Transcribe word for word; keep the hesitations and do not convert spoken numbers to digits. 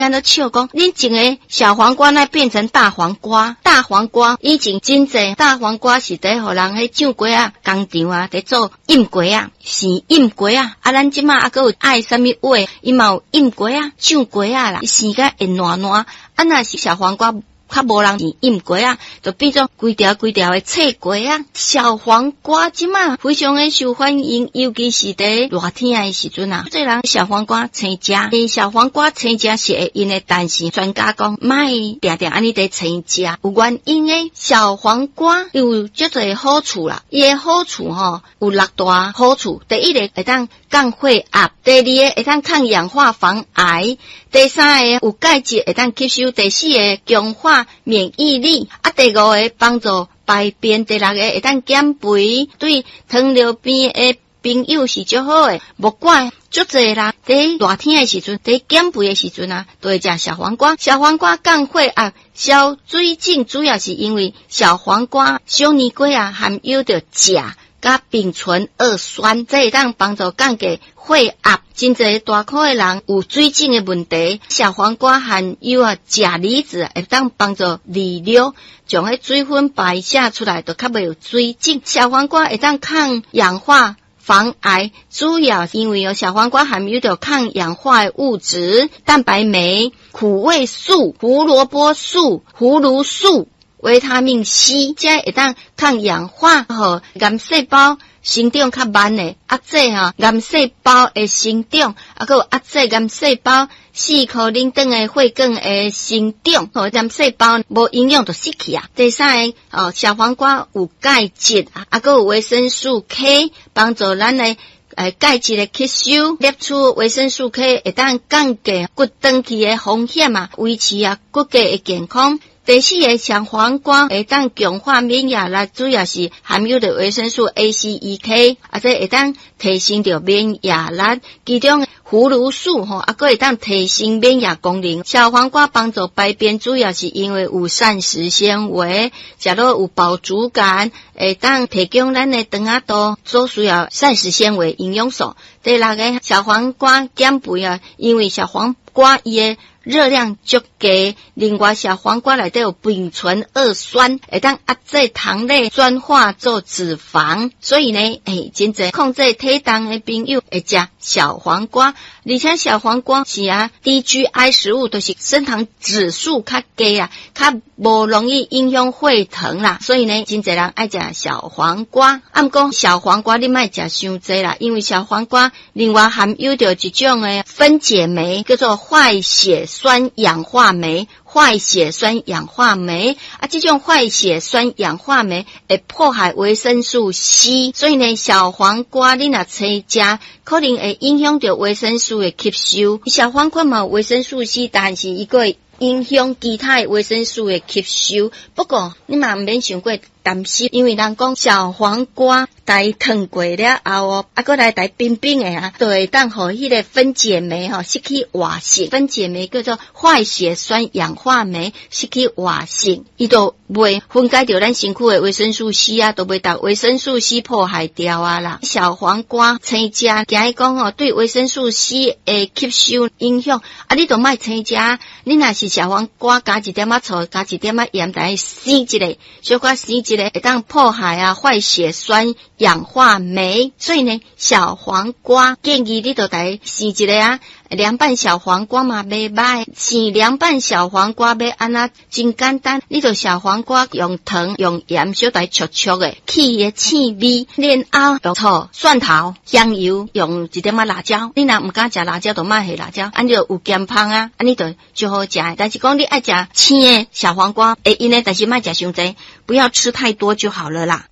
安尼笑讲，恁种的小黄瓜那变成大黄瓜，大黄瓜以前真济大黄瓜是伫互人迄唱歌啊、工厂啊伫做印果啊，是印果啊。啊，咱即马啊，搁有爱啥物话，伊嘛有印果啊、唱果啊啦，生甲会烂烂。啊，若是小黄瓜。较无人是印过啊，就变做规条规条的脆过啊。小黄瓜即马非常的受欢迎，尤其是伫热天的时阵啊，最人小黄瓜青食，诶，小黄瓜青食是会用的，但是专家讲莫定定安尼伫青食，有原因诶。小黄瓜有足侪好处啦，伊诶好处吼有六大好处。第一个会当降血压，第二个会当抗氧化防癌，第三个有钙质会当吸收，第四个强化免疫力，啊，第五个帮助排便，第六个会当减肥，对糖尿病的朋友是最好的。莫怪足侪人伫热天的时阵，伫减肥的时阵啊，都会食小黄瓜。小黄瓜降血压、消水肿，主要是因为小黄瓜、小年瓜啊含有着钾甲丙醇二酸，这会当帮助降低血压。真侪大块的人有水肿的问题，小黄瓜含有啊钾离子，会当帮助利尿，将迄水分排泄出来，就较袂有水肿。小黄瓜会当抗氧化防癌，主要因为有小黄瓜含有着抗氧化的物质，蛋白酶、苦味素、胡萝卜素、葫芦素、维他命 C， 这会当抗氧化，和癌细胞生长较慢的压制吼，癌细胞的生长，啊，还有压制癌细胞四颗铃铛的血管的生长，吼，癌细胞无营养就死去啊。第三个哦，小黄瓜有钙质啊，啊，还有维生素 K， 帮助咱的诶钙质的吸收，摄取维生素 K 会当降低骨长期的风险啊，维持啊骨骼的健康。第四个小黄瓜会当强化免疫力，主要是含有的维生素 A、C、E、K， 啊，这会当提升着免疫力。其中葫芦素吼，啊，佫会当提升免疫功能。小黄瓜帮助排便，主要是因为有膳食纤维，食落有饱足感，会当提供咱的肠仔肚所需要膳食纤维营养素。第六个小黄瓜减肥啊，因为小黄瓜伊的热量足低，另外小黄瓜内底有丙醇二酸，会当压制糖类转化做脂肪，所以呢，诶，真侪控制体重的朋友会食小黄瓜，而且小黄瓜是啊低 G I 食物，就是升糖指数较低啊，较无容易影响血糖啦，所以呢，真侪人爱食小黄瓜。按讲小黄瓜你莫食伤济啦，因为小黄瓜另外含有着一种的分解酶，叫做坏血酸氧化酶。坏血酸氧化酶啊，这种坏血酸氧化酶会破坏维生素 C， 所以呢，小黄瓜你若青食，可能会影响到维生素的吸收。小黄瓜嘛有维生素 C， 但是伊个会影响其他的维生素的吸收。不过你嘛毋免想过担心，因为人讲小黄瓜台烫过了后哦，啊，搁来台冰冰的啊，就会当互迄个分解酶吼失去活性。分解酶叫做坏血酸氧化酶失去活性，伊就袂分解掉咱身躯的维生素 C 啊，都袂把维生素 C 破坏掉啊啦。小黄瓜青食，惊伊讲哦，对维生素 C 的吸收影响啊，你都莫青食。你若是小黄瓜加一点仔醋，加一点仔盐，来生一个，小可生一个会当破坏啊坏血酸氧化酶。所以呢，小黄瓜建议你都来生一个啊。凉拌小黄瓜嘛袂歹，生凉拌小黄瓜要安怎真简单，你就小黄瓜用糖用盐小台灼灼的，去伊的刺味，然后用醋、蒜头、香油，用一点仔辣椒。你若唔敢食辣椒，就莫下辣椒，安尼就有咸芳啊，安尼就就好食。但是讲你爱食青的小黄瓜，会用的，但是莫食伤济，不要吃太多就好了啦。